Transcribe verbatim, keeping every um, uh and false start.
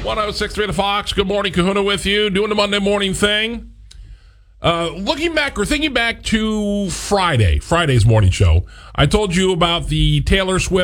one oh six point three The Fox. Good morning, Kahuna with you. Doing the Monday morning thing. Uh, looking back or thinking back to Friday, Friday's morning show, I told you about the Taylor Swift